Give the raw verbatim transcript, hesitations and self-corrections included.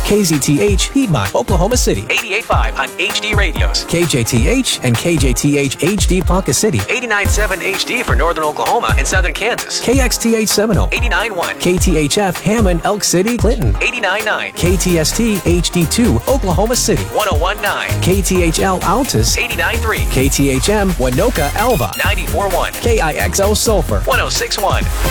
K Z T H, Piedmont, Oklahoma City. eighty-eight point five on H D radios. K J T H and K J T H H D Ponca City. eighty-nine point seven H D for northern Oklahoma and southern Kansas. K X T H Seminole. eighty-nine point one. K T H F Hammond, Elk City, Clinton. eighty-nine point nine. K T S T H D two, Oklahoma City. one oh one point nine. K T H L Altus. eighty-nine point three. K T H M Winoka, Alva. ninety-four point one. K I X L Sulphur. one oh six point one.